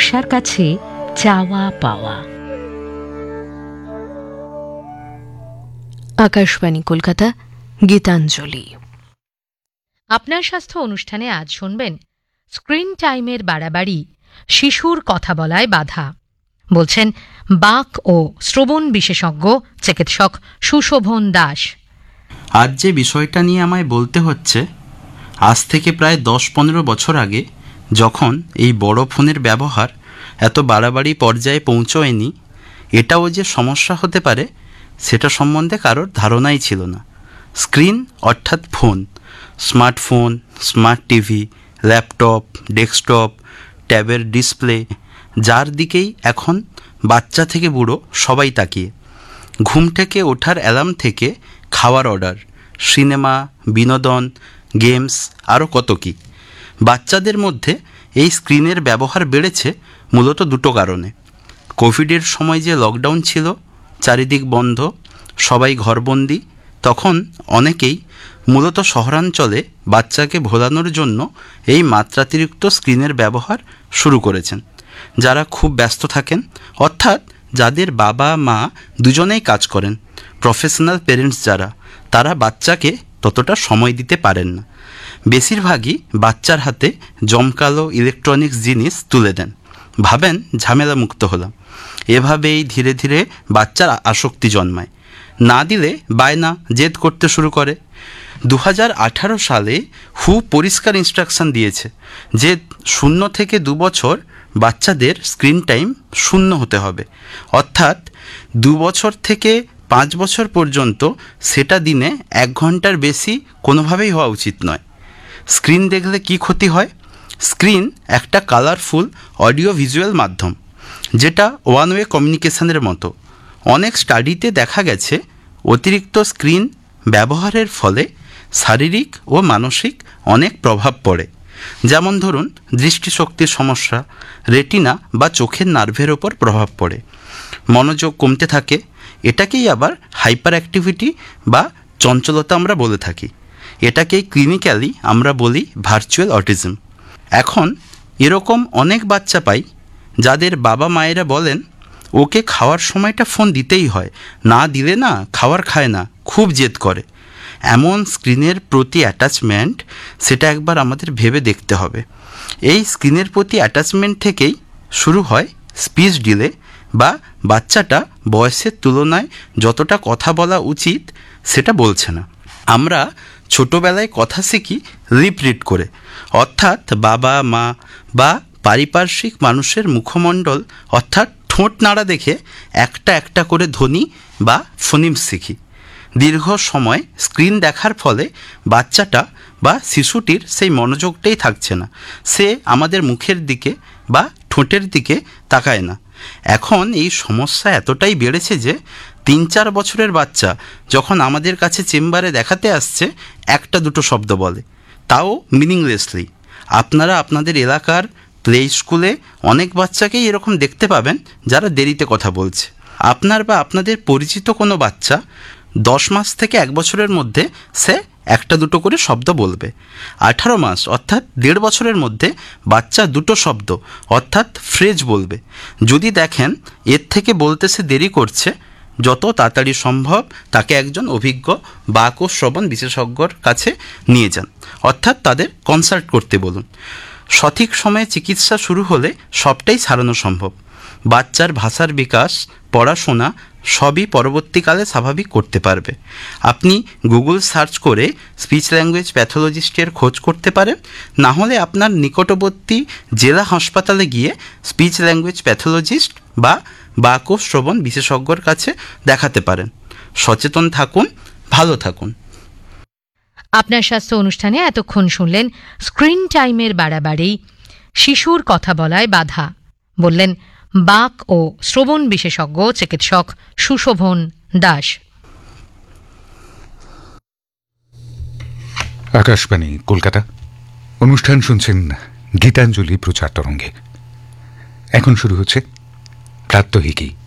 নকশার কাছে চাওয়া পাওয়া। আকাশবাণী কলকাতা, গীতাঞ্জলি। আপনার স্বাস্থ্য অনুষ্ঠানে আজ শুনবেন স্ক্রিন টাইমের বাড়াবাড়ি, শিশুর কথা বলায় বাধা। বলছেন বাক ও শ্রবণ বিশেষজ্ঞ চিকিৎসক সুশোভন দাস। আজ যে বিষয়টা নিয়ে আমায় বলতে হচ্ছে, আজ থেকে প্রায় 10-15 বছর আগে যখন এই বড় ফোনের ব্যবহার এত বাড়াবাড়ি পর্যায়ে পৌঁছয়নি, এটাও যে সমস্যা হতে পারে সেটা সম্বন্ধে কারোর ধারণাই ছিল না। স্ক্রিন অর্থাৎ phone, smartphone, smart TV, laptop, desktop, ট্যাবের ডিসপ্লে, যার দিকেই এখন বাচ্চা থেকে বুড়ো সবাই তাকিয়ে। ঘুম থেকে ওঠার অ্যালার্ম থেকে খাওয়ার অর্ডার, সিনেমা, বিনোদন, গেমস, আরও কত কী। বাচ্চাদের মধ্যে এই স্ক্রিনের ব্যবহার বেড়েছে মূলত দুটো কারণে। কোভিডের সময় যে লকডাউন ছিল, চারিদিক বন্ধ, সবাই ঘরবন্দি, তখন অনেকেই মূলত শহরাঞ্চলে বাচ্চাকে ভোলানোর জন্য এই মাত্রাতিরিক্ত স্ক্রিনের ব্যবহার শুরু করেছেন। যারা খুব ব্যস্ত থাকেন, অর্থাৎ যাদের বাবা মা দুজনেই কাজ করেন, প্রফেশনাল পেরেন্টস যারা, তারা বাচ্চাকে ততটা সময় দিতে পারেন না। বেশিরভাগই বাচ্চার হাতে জমকালো ইলেকট্রনিক্স জিনিস তুলে দেন, ভাবেন ঝামেলা মুক্ত হলাম। এভাবেই ধীরে ধীরে বাচ্চার আসক্তি জন্মায়। না দিলে বায়না, জেদ করতে শুরু করে। 2018 সালে হু পরিষ্কার ইনস্ট্রাকশন দিয়েছে যে 0 থেকে 2 বছর বাচ্চাদের স্ক্রিন টাইম 0 হতে হবে, অর্থাৎ 2 বছর থেকে 5 বছর পর্যন্ত সেটা দিনে 1 ঘন্টার বেশি কোনোভাবেই হওয়া উচিত নয়। স্ক্রিন দেখলে কি ক্ষতি হয়? স্ক্রিন একটা কালারফুল অডিও ভিজুয়াল মাধ্যম, যেটা ওয়ান ওয়ে কমিউনিকেশনের মতো। অনেক স্টাডিতে দেখা গেছে অতিরিক্ত স্ক্রিন ব্যবহারের ফলে শারীরিক ও মানসিক অনেক প্রভাব পড়ে। যেমন ধরুন, দৃষ্টিশক্তির সমস্যা, রেটিনা বা চোখের নার্ভের ওপর প্রভাব পড়ে, মনোযোগ কমতে থাকে। এটাকেই আবার হাইপার অ্যাক্টিভিটি বা চঞ্চলতা আমরা বলে থাকি। এটাকেই ক্লিনিক্যালি আমরা বলি ভার্চুয়াল অটিজম। এখন এরকম অনেক বাচ্চা পাই যাদের বাবা মায়েরা বলেন ওকে খাওয়ার সময়টা ফোন দিতেই হয়, না দিলে না খাবার খায় না, খুব জেদ করে। এমন স্ক্রিনের প্রতি অ্যাটাচমেন্ট, সেটা একবার আমাদের ভেবে দেখতে হবে। এই স্ক্রিনের প্রতি অ্যাটাচমেন্ট থেকেই শুরু হয় স্পিচ ডিলে, বা বাচ্চাটা বয়সের তুলনায় যতটা কথা বলা উচিত সেটা বলছে না। আমরা ছোটোবেলায় কথা শিখি লিপ রিড করে, অর্থাৎ বাবা মা বা পারিপার্শ্বিক মানুষের মুখমণ্ডল অর্থাৎ ঠোঁট নাড়া দেখে একটা একটা করে ধ্বনি বা ফোনিম শিখি। দীর্ঘ সময় স্ক্রিন দেখার ফলে বাচ্চাটা বা শিশুটির সেই মনোযোগটাই থাকছে না, সে আমাদের মুখের দিকে বা ঠোঁটের দিকে তাকায় না। এখন এই সমস্যা এতটাই বেড়েছে যে 3-4 বছরের বাচ্চা যখন আমাদের কাছে চেম্বারে দেখাতে আসছে, 1-2 শব্দ বলে, তাও মিনিংলেসলি। আপনারা আপনাদের এলাকার প্লে স্কুলে অনেক বাচ্চাকেই এরকম দেখতে পাবেন যারা দেরিতে কথা বলছে। আপনার বা আপনাদের পরিচিত কোনো বাচ্চা 10 মাস থেকে 1 বছরের মধ্যে সে 1-2 করে শব্দ বলবে। 18 মাস অর্থাৎ 1.5 বছরের মধ্যে বাচ্চা 2 শব্দ অর্থাৎ ফ্রেজ বলবে। যদি দেখেন এর থেকে বলতে সে দেরি করছে, যত তাড়াতাড়ি সম্ভব তাকে একজন অভিজ্ঞ বাক ও শ্রবণ বিশেষজ্ঞর কাছে নিয়ে যান, অর্থাৎ তাদের কনসাল্ট করতে বলুন। সঠিক সময়ে চিকিৎসা শুরু হলে সবটাই সারানো সম্ভব। বাচ্চার ভাষার বিকাশ, পড়াশোনা সবই পরবর্তীকালে স্বাভাবিক করতে পারবে। আপনি গুগল সার্চ করে স্পিচ ল্যাঙ্গুয়েজ প্যাথোলজিস্টের খোঁজ করতে পারেন, না হলে আপনার নিকটবর্তী জেলা হাসপাতালে গিয়ে স্পিচ ল্যাঙ্গুয়েজ প্যাথোলজিস্ট বা বাক ও শ্রবণ বিশেষজ্ঞর কাছে দেখাতে পারেন। সচেতন থাকুন, ভালো থাকুন। আপনার স্বাস্থ্য অনুষ্ঠানে এতক্ষণ শুনলেন স্ক্রিন টাইমের বাড়াবাড়ি, শিশুর কথা বলায় বাধা। বললেন বাক ও শ্রবণ বিশেষজ্ঞ চিকিৎসক সুশোভন দাস। আকাশবাণী কলকাতা, অনুষ্ঠান শুনছেন গীতাঞ্জলি প্রচার তরঙ্গে। এখন শুরু হচ্ছে প্রাত্যহিকী।